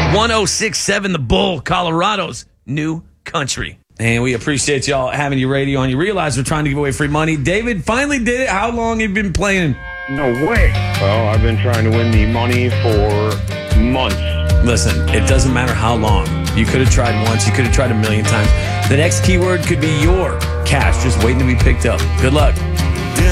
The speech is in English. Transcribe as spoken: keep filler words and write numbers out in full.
one oh six point seven The Bull, Colorado's new country. And we appreciate y'all having your radio on. You realize we're trying to give away free money. David finally did it. How long have you been playing? No way. Well, I've been trying to win the money for months. Listen, it doesn't matter how long. You could have tried once. You could have tried a million times. The next keyword could be your cash just waiting to be picked up. Good luck.